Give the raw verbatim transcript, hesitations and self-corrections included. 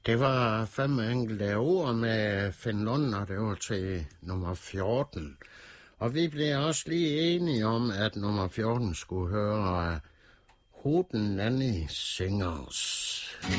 Det var fem enkelte ord med Finn Lund, og det var til nummer fjorten. Og vi blev også lige enige om, at nummer fjorten skulle høre Hootenanny Singers.